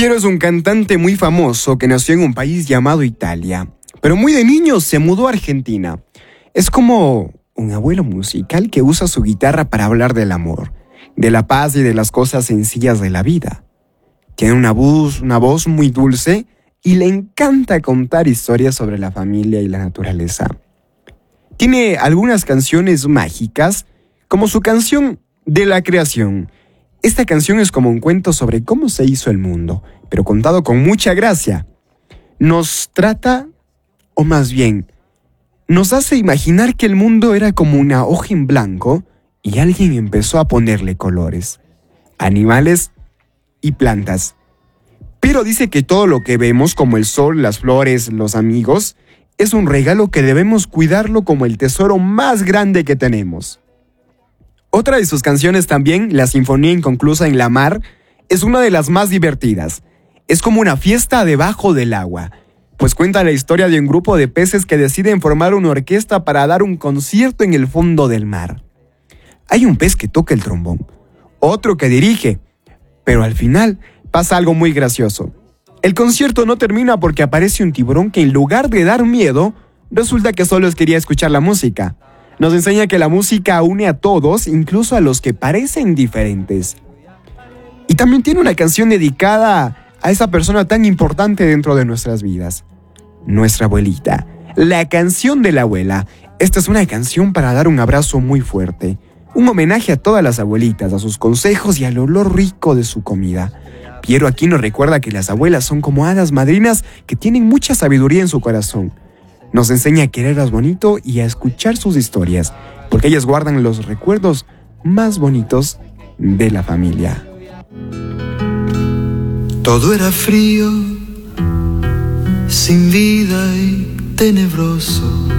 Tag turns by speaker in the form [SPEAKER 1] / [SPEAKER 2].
[SPEAKER 1] Piero es un cantante muy famoso que nació en un país llamado Italia, pero muy de niño se mudó a Argentina. Es como un abuelo musical que usa su guitarra para hablar del amor, de la paz y de las cosas sencillas de la vida. Tiene una voz muy dulce y le encanta contar historias sobre la familia y la naturaleza. Tiene algunas canciones mágicas, como su canción de la creación. Esta canción es como un cuento sobre cómo se hizo el mundo, pero contado con mucha gracia. Nos trata, o más bien, nos hace imaginar que el mundo era como una hoja en blanco y alguien empezó a ponerle colores, animales y plantas. Pero dice que todo lo que vemos, como el sol, las flores, los amigos, es un regalo que debemos cuidarlo como el tesoro más grande que tenemos. Otra de sus canciones también, La Sinfonía Inconclusa en la Mar, es una de las más divertidas. Es como una fiesta debajo del agua, pues cuenta la historia de un grupo de peces que deciden formar una orquesta para dar un concierto en el fondo del mar. Hay un pez que toca el trombón, otro que dirige, pero al final pasa algo muy gracioso. El concierto no termina porque aparece un tiburón que en lugar de dar miedo, resulta que solo quería escuchar la música. Nos enseña que la música une a todos, incluso a los que parecen diferentes. Y también tiene una canción dedicada a esa persona tan importante dentro de nuestras vidas, nuestra abuelita. La canción de la abuela. Esta es una canción para dar un abrazo muy fuerte, un homenaje a todas las abuelitas, a sus consejos y al olor rico de su comida. Piero aquí nos recuerda que las abuelas son como hadas madrinas que tienen mucha sabiduría en su corazón. Nos enseña a quererlas bonito y a escuchar sus historias, porque ellas guardan los recuerdos más bonitos de la familia.
[SPEAKER 2] Todo era frío, sin vida y tenebroso.